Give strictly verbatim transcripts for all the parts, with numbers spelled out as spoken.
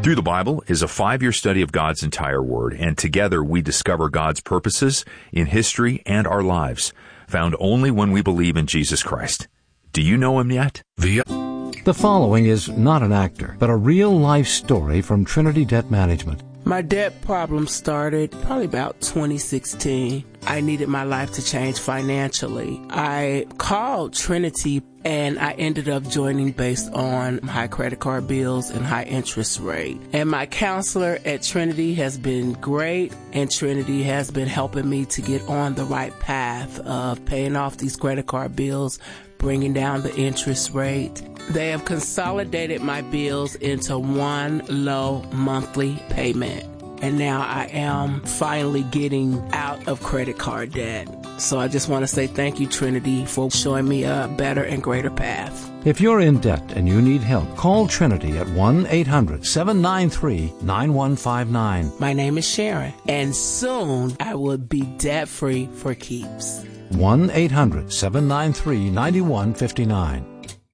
Through the Bible is a five-year study of God's entire Word, and together we discover God's purposes in history and our lives, found only when we believe in Jesus Christ. Do you know Him yet? The The following is not an actor, but a real-life story from Trinity Debt Management. My debt problem started probably about twenty sixteen. I needed my life to change financially. I called Trinity and I ended up joining based on high credit card bills and high interest rate. And my counselor at Trinity has been great, and Trinity has been helping me to get on the right path of paying off these credit card bills, bringing down the interest rate. They have consolidated my bills into one low monthly payment. And now I am finally getting out of credit card debt. So I just want to say thank you, Trinity, for showing me a better and greater path. If you're in debt and you need help, call Trinity at one eight hundred seven nine three nine one five nine. My name is Sharon, and soon I will be debt-free for keeps. one eight hundred seven nine three nine one five nine.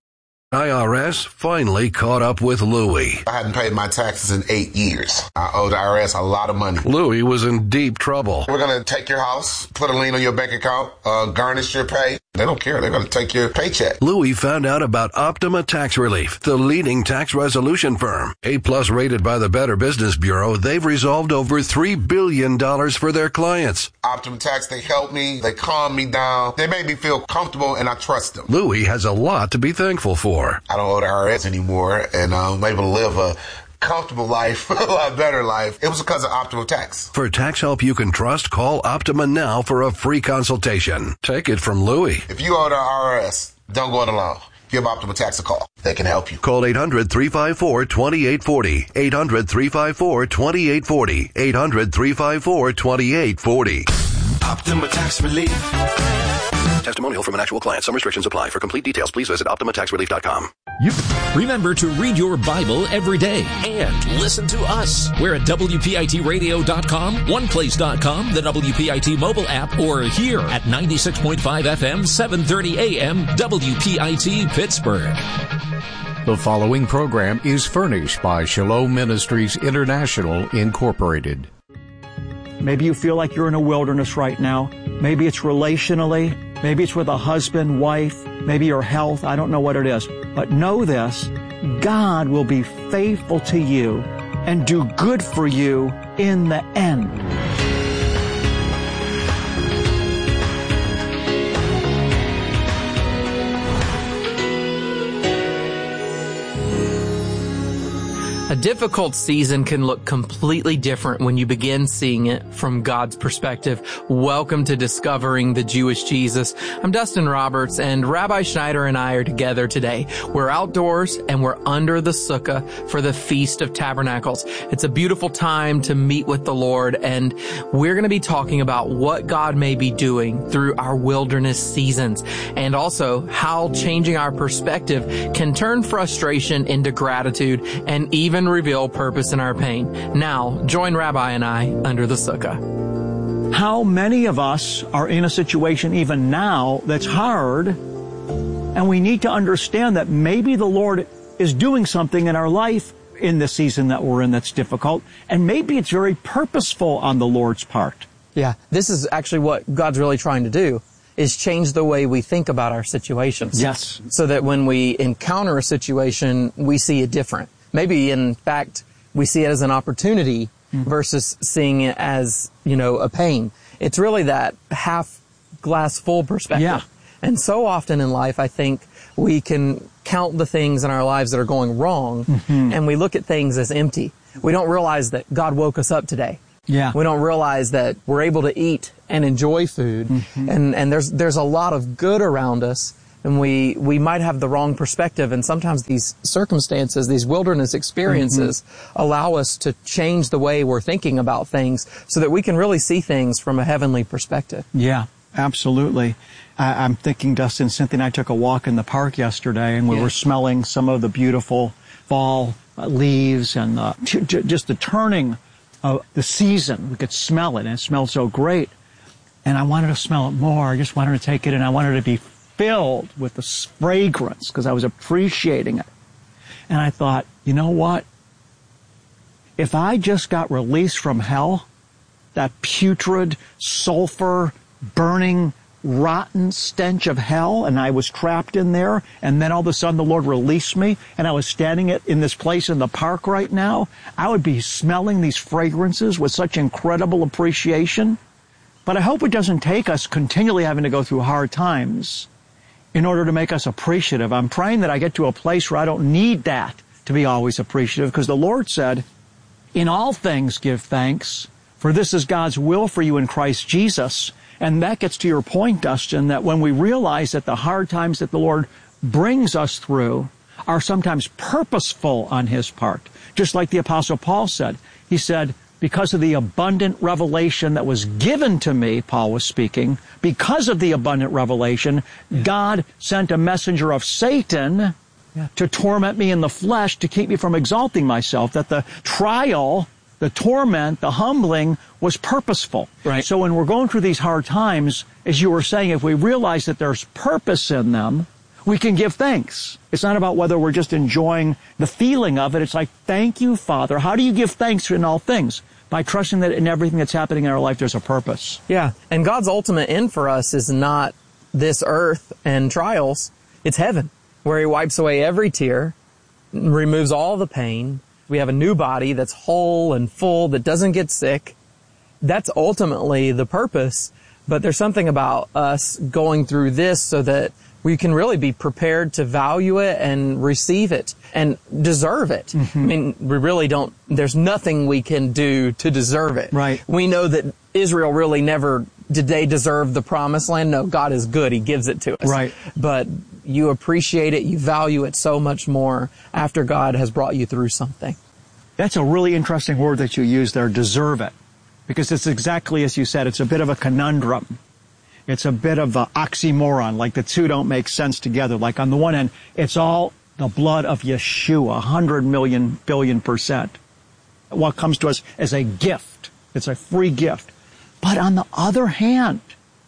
I R S finally caught up with Louie. I hadn't paid my taxes in eight years. I owed the I R S a lot of money. Louie was in deep trouble. We're going to take your house, put a lien on your bank account, uh, garnish your pay. They don't care. They're going to take your paycheck. Louie found out about Optima Tax Relief, the leading tax resolution firm. A-plus rated by the Better Business Bureau, they've resolved over three billion dollars for their clients. Optima Tax, they helped me. They calmed me down. They made me feel comfortable, and I trust them. Louie has a lot to be thankful for. I don't owe the I R S anymore, and I'm able to live a comfortable life, a lot better life. It was because of Optima Tax. For tax help you can trust, call Optima now for a free consultation. Take it from Louie. If you owe the I R S, don't go it alone. Give Optima Tax a call. They can help you. Call eight hundred three five four two eight four zero. eight hundred three five four two eight four zero. eight hundred three five four two eight four zero. Optima Tax Relief. Testimonial from an actual client. Some restrictions apply. For complete details, please visit optima tax relief dot com. You remember to read your Bible every day and listen to us. We're at W P I T radio dot com, one place dot com, the W P I T mobile app, or here at ninety-six point five F M, seven thirty A M, W P I T Pittsburgh. The following program is furnished by Shalom Ministries International, Incorporated. Maybe you feel like you're in a wilderness right now. Maybe it's relationally. Maybe it's with a husband, wife. Maybe your health. I don't know what it is. But know this, God will be faithful to you and do good for you in the end. A difficult season can look completely different when you begin seeing it from God's perspective. Welcome to Discovering the Jewish Jesus. I'm Dustin Roberts, and Rabbi Schneider and I are together today. We're outdoors and we're under the sukkah for the Feast of Tabernacles. It's a beautiful time to meet with the Lord, and we're going to be talking about what God may be doing through our wilderness seasons, and also how changing our perspective can turn frustration into gratitude and even reveal purpose in our pain. Now, join Rabbi and I under the sukkah. How many of us are in a situation even now that's hard, and we need to understand that maybe the Lord is doing something in our life in the season that we're in that's difficult, and maybe it's very purposeful on the Lord's part. Yeah, this is actually what God's really trying to do, is change the way we think about our situations. Yes. So that when we encounter a situation, we see it different. Maybe, in fact, we see it as an opportunity mm-hmm. versus seeing it as, you know, a pain. It's really that half glass full perspective. Yeah. And so often in life, I think we can count the things in our lives that are going wrong, mm-hmm. and we look at things as empty. We don't realize that God woke us up today. Yeah. We don't realize that we're able to eat and enjoy food, mm-hmm. and, and there's there's a lot of good around us. And we, we might have the wrong perspective, and sometimes these circumstances, these wilderness experiences, mm-hmm. allow us to change the way we're thinking about things so that we can really see things from a heavenly perspective. Yeah, absolutely. I, I'm thinking, Dustin, Cynthia and I took a walk in the park yesterday, and we yeah. were smelling some of the beautiful fall uh, leaves and uh, t- j- just the turning of the season. We could smell it, and it smelled so great. And I wanted to smell it more. I just wanted to take it, and I wanted to be filled with the fragrance because I was appreciating it. And I thought, you know what? if I just got released from hell, that putrid, sulfur, burning, rotten stench of hell, and I was trapped in there, and then all of a sudden the Lord released me, and I was standing in this place in the park right now, I would be smelling these fragrances with such incredible appreciation. But I hope it doesn't take us continually having to go through hard times in order to make us appreciative. I'm praying that I get to a place where I don't need that to be always appreciative, because the Lord said, in all things give thanks, for this is God's will for you in Christ Jesus. And that gets to your point, Dustin, that when we realize that the hard times that the Lord brings us through are sometimes purposeful on His part. Just like the Apostle Paul said. He said, because of the abundant revelation that was given to me, Paul was speaking, because of the abundant revelation, yeah. God sent a messenger of Satan yeah. to torment me in the flesh, to keep me from exalting myself, that the trial, the torment, the humbling was purposeful. Right. So when we're going through these hard times, as you were saying, if we realize that there's purpose in them, we can give thanks. It's not about whether we're just enjoying the feeling of it. It's like, thank you, Father. How do you give thanks in all things? By trusting that in everything that's happening in our life, there's a purpose. Yeah. And God's ultimate end for us is not this earth and trials. It's heaven, where He wipes away every tear, removes all the pain. We have a new body that's whole and full, that doesn't get sick. That's ultimately the purpose. But there's something about us going through this so that we can really be prepared to value it and receive it and deserve it. Mm-hmm. I mean, we really don't, there's nothing we can do to deserve it. Right. We know that Israel really never, did they deserve the promised land? No, God is good. He gives it to us. Right. But you appreciate it, you value it so much more after God has brought you through something. That's a really interesting word that you use there, deserve it. Because it's exactly as you said, it's a bit of a conundrum. It's a bit of an oxymoron, like the two don't make sense together. Like on the one hand, it's all the blood of Yeshua, one hundred million billion percent. What comes to us as a gift. It's a free gift. But on the other hand,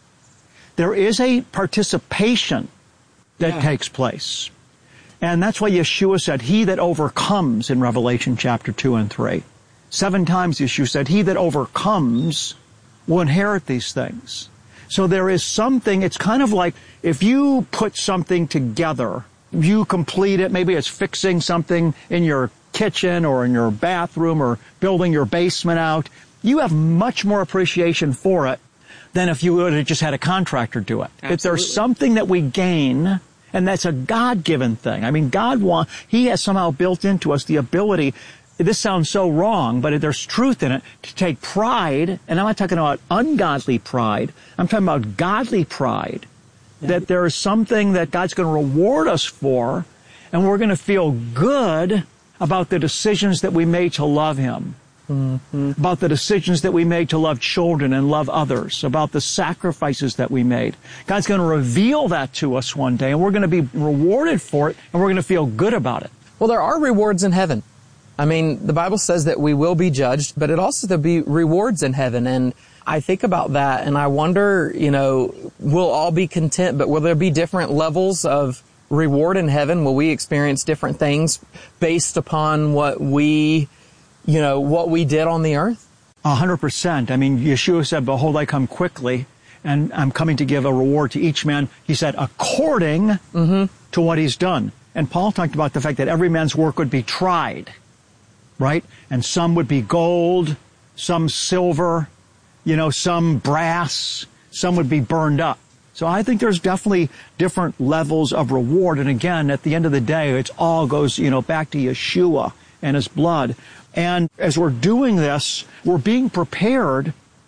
there is a participation that yeah. takes place. And that's why Yeshua said, he that overcomes in Revelation chapter two and three. Seven times Yeshua said, he that overcomes will inherit these things. So there is something, it's kind of like if you put something together, you complete it, maybe it's fixing something in your kitchen or in your bathroom or building your basement out, you have much more appreciation for it than if you would have just had a contractor do it. Absolutely. If there's something that we gain, and that's a God-given thing. I mean, God wants, He has somehow built into us the ability, this sounds so wrong, but there's truth in it, to take pride, and I'm not talking about ungodly pride, I'm talking about godly pride, yeah. that there is something that God's going to reward us for, and we're going to feel good about the decisions that we made to love Him, mm-hmm. about the decisions that we made to love children and love others, about the sacrifices that we made. God's going to reveal that to us one day, and we're going to be rewarded for it, and we're going to feel good about it. Well, there are rewards in heaven. I mean, the Bible says that we will be judged, but it also there'll be rewards in heaven. And I think about that and I wonder, you know, we'll all be content, but will there be different levels of reward in heaven? Will we experience different things based upon what we, you know, what we did on the earth? A hundred percent. I mean, Yeshua said, behold, I come quickly and I'm coming to give a reward to each man. He said, according mm-hmm. to what he's done. And Paul talked about the fact that every man's work would be tried. Right? And some would be gold, some silver, you know, some brass, some would be burned up. So I think there's definitely different levels of reward. And again, at the end of the day, it all goes, you know, back to Yeshua and His blood. And as we're doing this, we're being prepared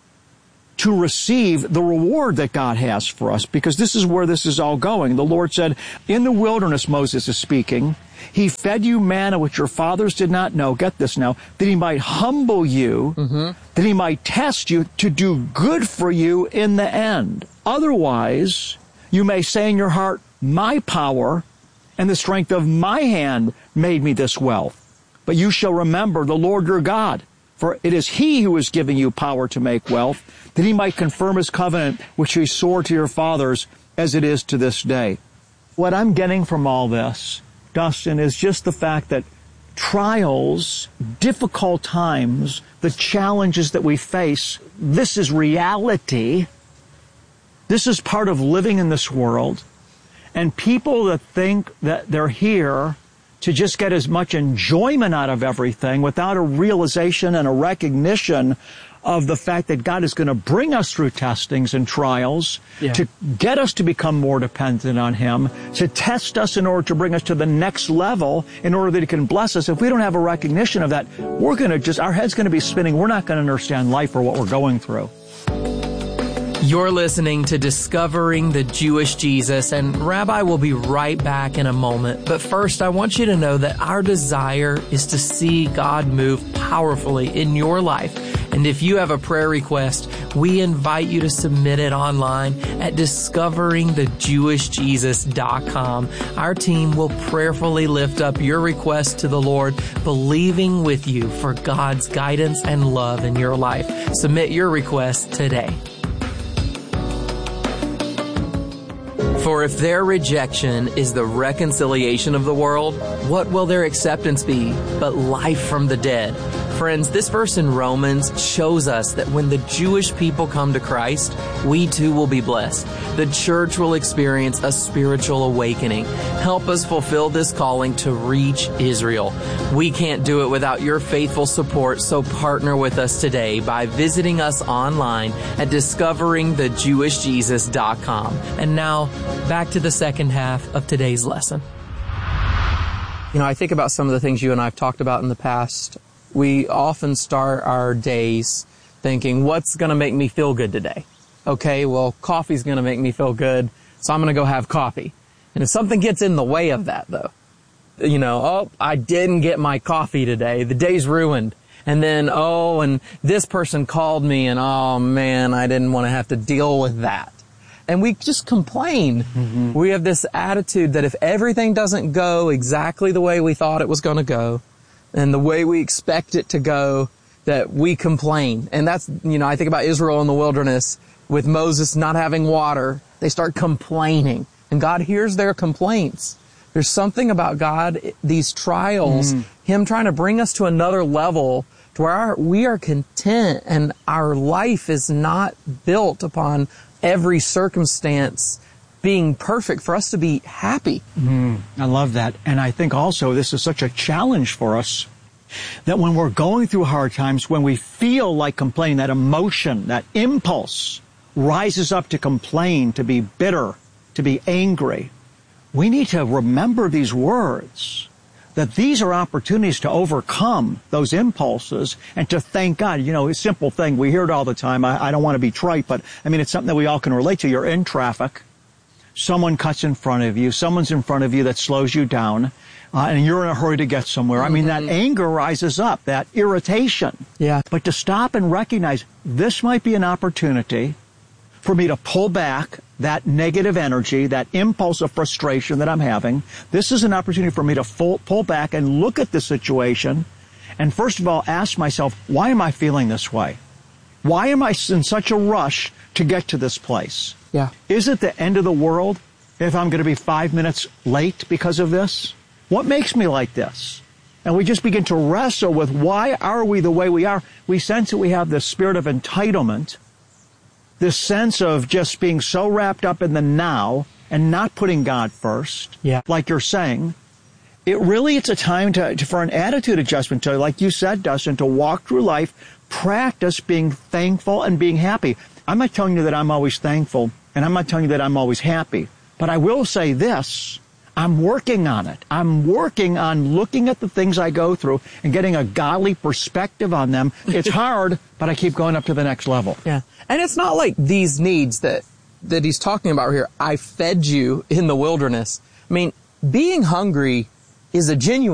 to receive the reward that God has for us, because this is where this is all going. The Lord said, in the wilderness, Moses is speaking, He fed you manna which your fathers did not know. Get this now, that He might humble you, mm-hmm. that He might test you to do good for you in the end. Otherwise, you may say in your heart, my power and the strength of my hand made me this wealth. But you shall remember the Lord your God, for it is He who is giving you power to make wealth, that He might confirm His covenant, which He swore to your fathers, as it is to this day. What I'm getting from all this, Dustin, is just the fact that trials, difficult times, the challenges that we face, this is reality. This is part of living in this world. And people that think that they're here to just get as much enjoyment out of everything without a realization and a recognition of the fact that God is going to bring us through testings and trials yeah. to get us to become more dependent on Him, to test us in order to bring us to the next level in order that He can bless us. If we don't have a recognition of that, we're going to just, our head's going to be spinning. We're not going to understand life or what we're going through. You're listening to Discovering the Jewish Jesus, and Rabbi will be right back in a moment. But first, I want you to know that our desire is to see God move powerfully in your life. And if you have a prayer request, we invite you to submit it online at discovering the jewish jesus dot com. Our team will prayerfully lift up your request to the Lord, believing with you for God's guidance and love in your life. Submit your request today. For if their rejection is the reconciliation of the world, what will their acceptance be but life from the dead? Friends, this verse in Romans shows us that when the Jewish people come to Christ, we too will be blessed. The church will experience a spiritual awakening. Help us fulfill this calling to reach Israel. We can't do it without your faithful support, so partner with us today by visiting us online at discovering the jewish jesus dot com. And now, back to the second half of today's lesson. You know, I think about some of the things you and I have talked about in the past. We often start our days thinking, what's going to make me feel good today? Okay, well, coffee's going to make me feel good, so I'm going to go have coffee. And if something gets in the way of that, though, you know, oh, I didn't get my coffee today, the day's ruined. And then, oh, and this person called me, and oh, man, I didn't want to have to deal with that. And we just complain. Mm-hmm. We have this attitude that if everything doesn't go exactly the way we thought it was going to go, and the way we expect it to go, that we complain. And that's, you know, I think about Israel in the wilderness with Moses not having water. They start complaining. And God hears their complaints. There's something about God, these trials, mm. Him trying to bring us to another level to where our, we are content and our life is not built upon every circumstance being perfect, for us to be happy. Mm, I love that. And I think also this is such a challenge for us that when we're going through hard times, when we feel like complaining, that emotion, that impulse rises up to complain, to be bitter, to be angry, we need to remember these words, that these are opportunities to overcome those impulses and to thank God. You know, a simple thing, we hear it all the time. I, I don't want to be trite, but I mean, it's something that we all can relate to. You're in traffic. Someone cuts in front of you, someone's in front of you that slows you down, uh, and you're in a hurry to get somewhere. I mean, that anger rises up, that irritation. Yeah. But to stop and recognize this might be an opportunity for me to pull back that negative energy, that impulse of frustration that I'm having. This is an opportunity for me to full, pull back and look at the situation and first of all ask myself, why am I feeling this way? Why am I in such a rush to get to this place? Yeah. Is it the end of the world if I'm going to be five minutes late because of this? What makes me like this? And we just begin to wrestle with why are we the way we are? We sense that we have this spirit of entitlement, this sense of just being so wrapped up in the now and not putting God first. Yeah. Like you're saying, it really, it's a time to, to for an attitude adjustment to, like you said, Dustin, to walk through life, practice being thankful and being happy. I'm not telling you that I'm always thankful, and I'm not telling you that I'm always happy. But I will say this, I'm working on it. I'm working on looking at the things I go through and getting a godly perspective on them. It's hard, but I keep going up to the next level. Yeah. And it's not like these needs that, that he's talking about here. I fed you in the wilderness. I mean, being hungry is a genuine